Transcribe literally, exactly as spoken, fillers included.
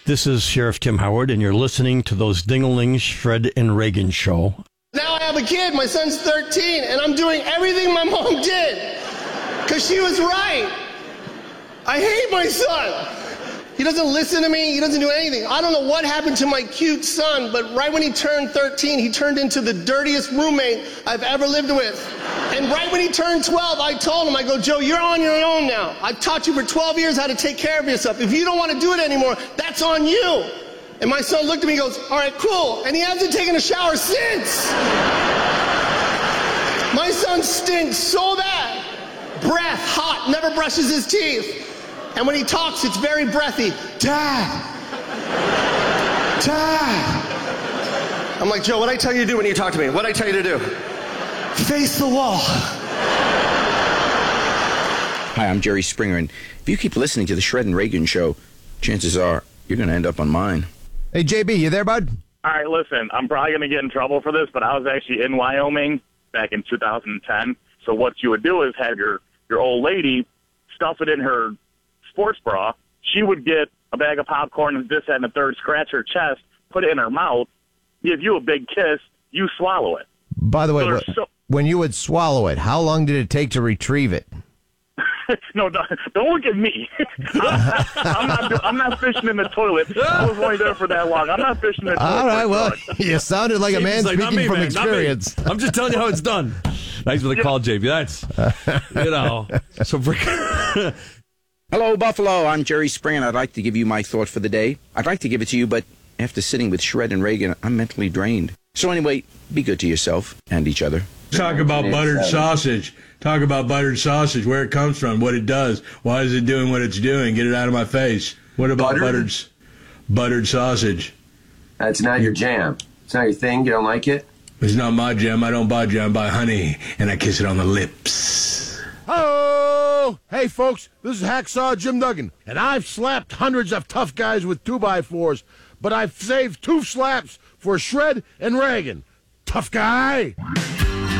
This is Sheriff Tim Howard, and you're listening to those ding-a-ling Shred and Reagan show. Now I have a kid. My son's thirteen, and I'm doing everything my mom did because she was right. I hate my son. He doesn't listen to me. He doesn't do anything. I don't know what happened to my cute son, but right when he turned thirteen, he turned into the dirtiest roommate I've ever lived with. And right when he turned twelve, I told him, I go, Joe, you're on your own now. I've taught you for twelve years how to take care of yourself. If you don't want to do it anymore, that's on you. And my son looked at me and goes, all right, cool. And he hasn't taken a shower since. My son stinks so bad. Breath, hot, never brushes his teeth. And when he talks, it's very breathy. Dad! Dad! I'm like, Joe, what'd I tell you to do when you talk to me? What'd I tell you to do? Face the wall. Hi, I'm Jerry Springer, and if you keep listening to the Shred and Reagan show, chances are you're going to end up on mine. Hey, J B, you there, bud? All right, listen, I'm probably going to get in trouble for this, but I was actually in Wyoming back in two thousand ten. So what you would do is have your, your old lady stuff it in her sports bra. She would get a bag of popcorn and this, that, and the third, scratch her chest, put it in her mouth, give you a big kiss, you swallow it. By the way, So wh- there's so- when you would swallow it, how long did it take to retrieve it? No, don't, don't look at me. I'm, I'm not. do- I'm not fishing in the toilet. I was only there for that long. I'm not fishing in the toilet. All for right, a well, drug. you sounded like a man He's like, "Not speaking me, from man, not me." experience. I'm just telling you how it's done. Thanks for the call, J B. That's, you know. So, for, Hello, Buffalo. I'm Jerry Springer, and I'd like to give you my thought for the day. I'd like to give it to you, but after sitting with Shred and Reagan, I'm mentally drained. So anyway, be good to yourself and each other. Talk about buttered sausage. Talk about buttered sausage, where it comes from, what it does. Why is it doing what it's doing? Get it out of my face. What about Buttered? buttered, s- buttered sausage? That's not your jam. It's not your thing. You don't like it? It's not my jam. I don't buy jam. I buy honey, and I kiss it on the lips. Oh, hey folks, this is Hacksaw Jim Duggan, and I've slapped hundreds of tough guys with two by fours, but I've saved two slaps for Shred and Reagan. Tough guy.